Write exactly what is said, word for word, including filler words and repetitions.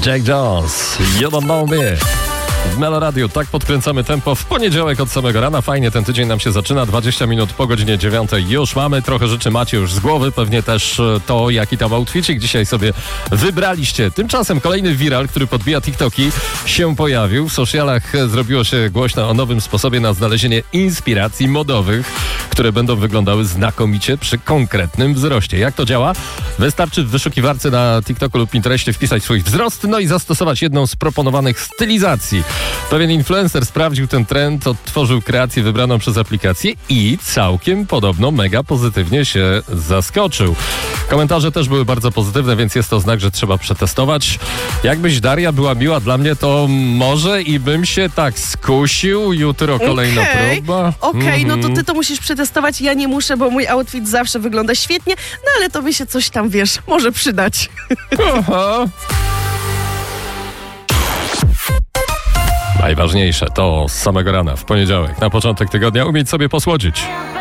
Jack Jones, You Don't Know Me. W Meloradiu tak podkręcamy tempo w poniedziałek od samego rana. Fajnie ten tydzień nam się zaczyna. dwadzieścia minut po godzinie dziewiątej już mamy. Trochę rzeczy macie już z głowy. Pewnie też to, jaki tam outfitik dzisiaj sobie wybraliście. Tymczasem kolejny viral, który podbija TikToki, się pojawił. W socialach zrobiło się głośno o nowym sposobie na znalezienie inspiracji modowych, które będą wyglądały znakomicie przy konkretnym wzroście. Jak to działa? Wystarczy w wyszukiwarce na TikToku lub Pinterestie wpisać swój wzrost, no i zastosować jedną z proponowanych stylizacji. Pewien influencer sprawdził ten trend, odtworzył kreację wybraną przez aplikację i całkiem podobno mega pozytywnie się zaskoczył. Komentarze też były bardzo pozytywne, więc jest to znak, że trzeba przetestować. Jakbyś, Daria, była miła dla mnie, to może i bym się tak skusił. Jutro kolejna okay. próba. Okej, okay, mm-hmm. no to ty to musisz przetestować. Ja nie muszę, bo mój outfit zawsze wygląda świetnie, no ale tobie się coś tam, wiesz, może przydać. Aha. Najważniejsze to z samego rana, w poniedziałek, na początek tygodnia umieć sobie posłodzić.